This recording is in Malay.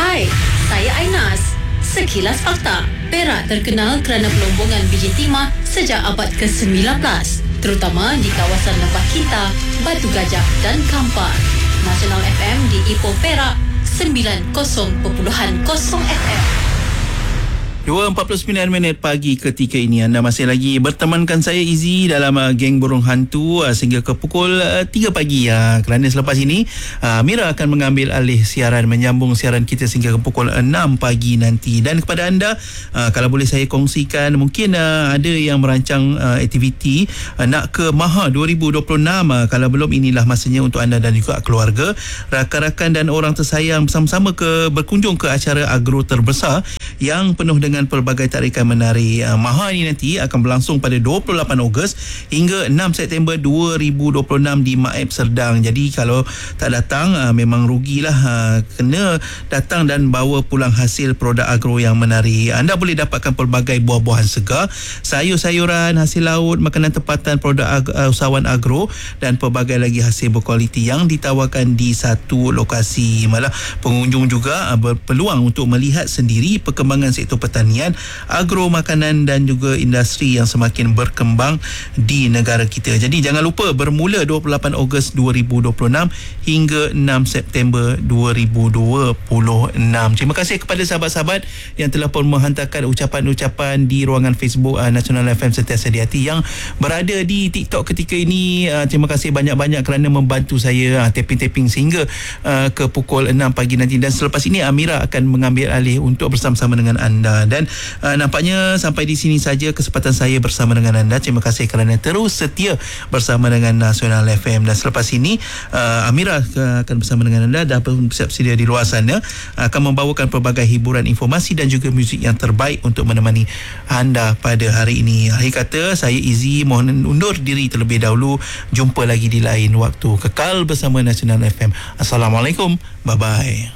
Hai, saya Ainas. Sekilas fakta. Perak terkenal kerana pelombongan biji timah sejak abad ke-19, terutama di kawasan Lembah Kita, Batu Gajah dan Kampar. Nasional FM di Ipoh Perak 90.0 FM. 2.49 pagi ketika ini anda masih lagi bertemankan saya Izzy dalam geng burung hantu sehingga ke pukul 3 pagi kerana selepas ini Mira akan mengambil alih siaran, menyambung siaran kita sehingga ke pukul 6 pagi nanti. Dan kepada anda, kalau boleh saya kongsikan, mungkin ada yang merancang aktiviti nak ke Maha 2026. Kalau belum, inilah masanya untuk anda dan juga keluarga, rakan-rakan dan orang tersayang bersama-sama berkunjung ke acara agro terbesar yang penuh dengan pelbagai tarikan menari. Maha ini nanti akan berlangsung pada 28 Ogos hingga 6 September 2026 di Maib Serdang. Jadi kalau tak datang memang rugilah. Kena datang dan bawa pulang hasil produk agro yang menari. Anda boleh dapatkan pelbagai buah-buahan segar, sayur-sayuran, hasil laut, makanan tempatan, produk usahawan agro dan pelbagai lagi hasil berkualiti yang ditawarkan di satu lokasi. Malah pengunjung juga berpeluang untuk melihat sendiri perkembangan sektor pertanian, agro, makanan dan juga industri yang semakin berkembang di negara kita. Jadi jangan lupa, bermula 28 Ogos 2026 hingga 6 September 2026. Terima kasih kepada sahabat-sahabat yang telah pun menghantarkan ucapan-ucapan di ruangan Facebook Nasional FM Sentiasa di Hati, yang berada di TikTok ketika ini. Terima kasih banyak-banyak kerana membantu saya tapping-tapping sehingga ke pukul 6 pagi nanti. Dan selepas ini Amira akan mengambil alih untuk bersama-sama dengan anda. Dan nampaknya sampai di sini saja kesempatan saya bersama dengan anda. Terima kasih kerana terus setia bersama dengan Nasional FM. Dan selepas ini Amira akan bersama dengan anda dah bersiap sedia di luar sana, akan membawakan pelbagai hiburan, informasi dan juga muzik yang terbaik untuk menemani anda pada hari ini. Akhir kata, saya Izzy mohon undur diri terlebih dahulu. Jumpa lagi di lain waktu. Kekal bersama Nasional FM. Assalamualaikum. Bye-bye.